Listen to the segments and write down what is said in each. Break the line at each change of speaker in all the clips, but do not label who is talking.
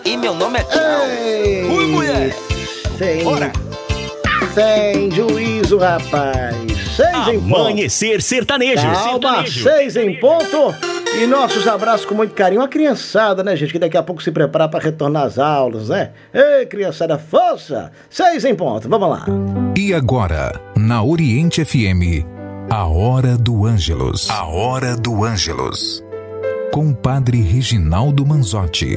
E meu nome é Tchau. Fui, mulher. Bora.
Sem juízo, rapaz. 6 em ponto.
Amanhecer Sertanejo.
Calma, 6 em ponto. E nossos abraços com muito carinho. A criançada, né, gente? Que daqui a pouco se prepara para retornar às aulas, né? Ei, criançada, força! 6 em ponto, vamos lá.
E agora, na Oriente FM, a Hora do Ângelus. A Hora do Ângelus. Com o Padre Reginaldo Manzotti.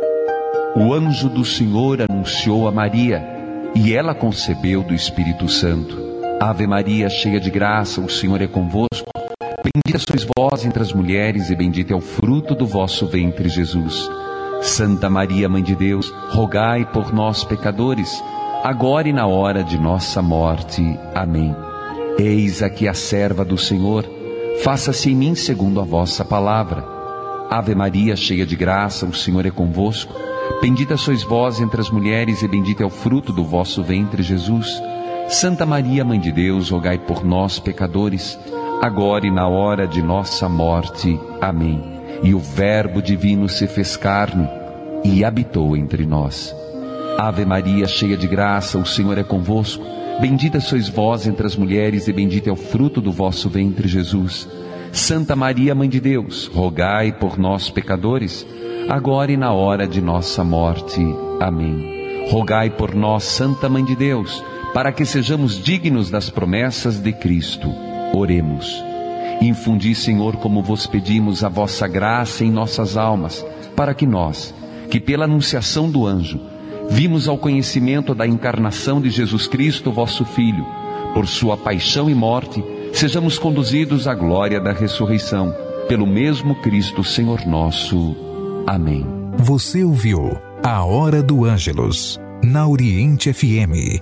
O anjo do Senhor anunciou a Maria, e ela concebeu do Espírito Santo. Ave Maria, cheia de graça, o Senhor é convosco. Bendita sois vós entre as mulheres, e bendito é o fruto do vosso ventre, Jesus. Santa Maria, Mãe de Deus, rogai por nós, pecadores, agora e na hora de nossa morte. Amém. Eis aqui a serva do Senhor, faça-se em mim segundo a vossa palavra. Ave Maria, cheia de graça, o Senhor é convosco. Bendita sois vós entre as mulheres, e bendito é o fruto do vosso ventre, Jesus. Santa Maria, Mãe de Deus, rogai por nós, pecadores, agora e na hora de nossa morte. Amém. E o Verbo divino se fez carne e habitou entre nós. Ave Maria, cheia de graça, o Senhor é convosco. Bendita sois vós entre as mulheres, e bendito é o fruto do vosso ventre, Jesus. Santa Maria, Mãe de Deus, rogai por nós, pecadores, agora e na hora de nossa morte. Amém. Rogai por nós, Santa Mãe de Deus, para que sejamos dignos das promessas de Cristo. Oremos. Infundi, Senhor, como vos pedimos, a vossa graça em nossas almas, para que nós, que pela anunciação do anjo, vimos ao conhecimento da encarnação de Jesus Cristo, vosso Filho, por sua paixão e morte, sejamos conduzidos à glória da ressurreição, pelo mesmo Cristo, Senhor nosso. Amém.
Você ouviu a Hora do Ângelus, na Oriente FM.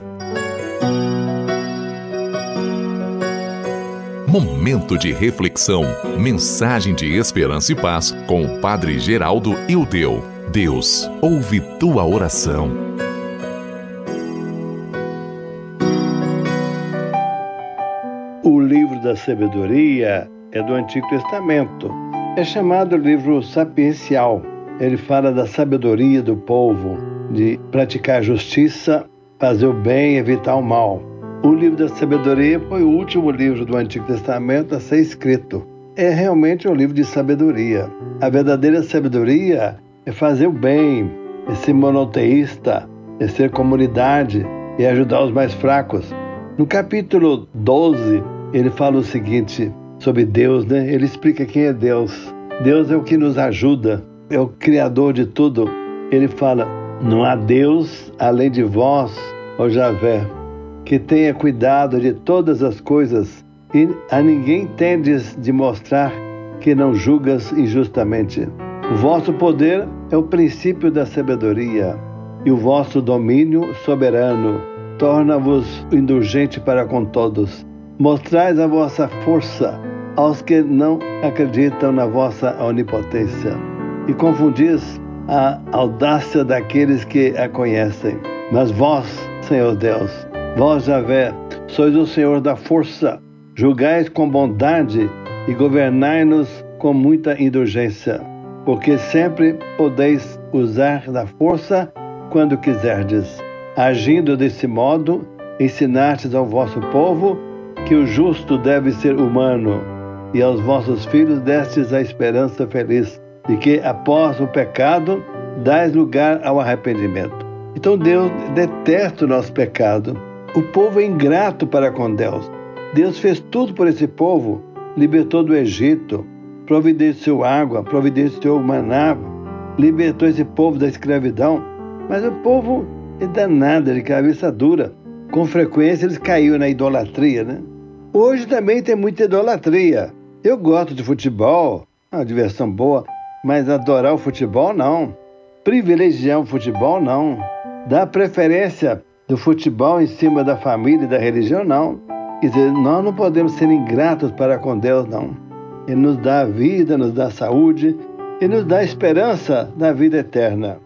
Momento de reflexão, mensagem de esperança e paz com o Padre Geraldo Ildeu. Deus ouve tua oração.
O livro da sabedoria é do Antigo Testamento. É chamado livro sapiencial. Ele fala da sabedoria do povo, de praticar justiça, fazer o bem e evitar o mal. O livro da sabedoria foi o último livro do Antigo Testamento a ser escrito. É realmente um livro de sabedoria. A verdadeira sabedoria é fazer o bem, é ser monoteísta, é ser comunidade e ajudar os mais fracos. No capítulo 12, ele fala o seguinte sobre Deus, né? Ele explica quem é Deus. Deus é o que nos ajuda, é o Criador de tudo. Ele fala, não há Deus além de vós, ó Javé, que tenha cuidado de todas as coisas, e a ninguém tendes de mostrar que não julgas injustamente. O vosso poder é o princípio da sabedoria, e o vosso domínio soberano torna-vos indulgente para com todos. Mostrais a vossa força aos que não acreditam na vossa onipotência, e confundis a audácia daqueles que a conhecem. Mas vós, Senhor Deus, vós, Javé, sois o Senhor da força, julgais com bondade e governai-nos com muita indulgência, porque sempre podeis usar da força quando quiserdes. Agindo desse modo, ensinastes ao vosso povo que o justo deve ser humano, e aos vossos filhos destes a esperança feliz, de que após o pecado dais lugar ao arrependimento. Então Deus detesta o nosso pecado. O povo é ingrato para com Deus. Deus fez tudo por esse povo, libertou do Egito, providenciou água, providenciou maná, libertou esse povo da escravidão, mas o povo é danado, de cabeça dura. Com frequência eles caíram na idolatria, né? Hoje também tem muita idolatria. Eu gosto de futebol, é uma diversão boa, mas adorar o futebol não. Privilegiar o futebol não. Dar preferência do futebol em cima da família e da religião não. Quer dizer, nós não podemos ser ingratos para com Deus não. Ele nos dá a vida, nos dá a saúde e nos dá a esperança da vida eterna.